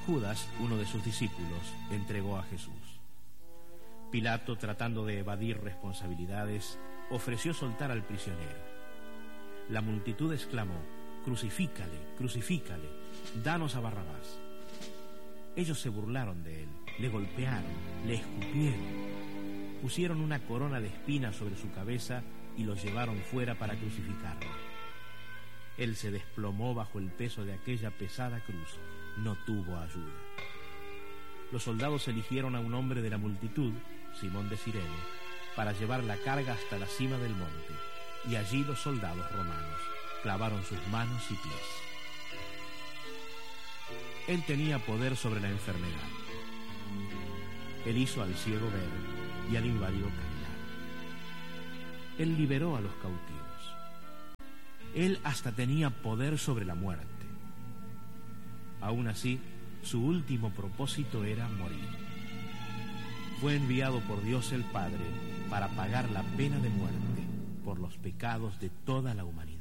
Judas, uno de sus discípulos, entregó a Jesús. Pilato, tratando de evadir responsabilidades, ofreció soltar al prisionero. La multitud exclamó: «Crucifícale, crucifícale, danos a Barrabás». Ellos se burlaron de él, le golpearon, le escupieron, pusieron una corona de espinas sobre su cabeza y lo llevaron fuera para crucificarlo. Él se desplomó bajo el peso de aquella pesada cruz, no tuvo ayuda. Los soldados eligieron a un hombre de la multitud, Simón de Cirene, para llevar la carga hasta la cima del monte, y allí los soldados romanos clavaron sus manos y pies. Él tenía poder sobre la enfermedad. Él hizo al ciego ver y al inválido caminar. Él liberó a los cautivos. Él hasta tenía poder sobre la muerte. Aún así, su último propósito era morir. Fue enviado por Dios el Padre para pagar la pena de muerte por los pecados de toda la humanidad.